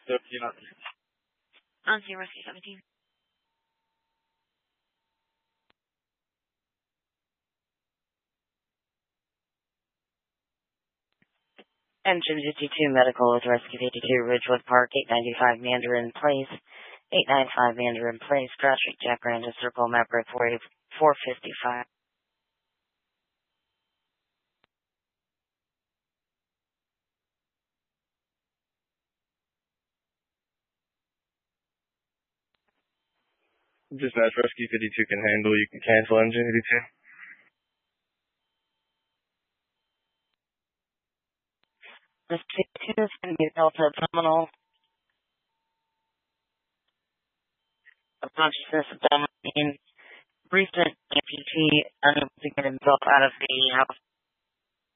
On Sea Rescue 17. Engine 52 Medical with Rescue 52 Ridgewood Park, 895 Mandarin Place, 895 Mandarin Place, Graphic Jacaranda Circle, map rate 455. Dispatch Rescue 52 can handle. You can cancel engine 52. Rescue 52 is going to be Delta Abdominal of consciousness abdominal pain. Recent amputee unable to get himself out of the house.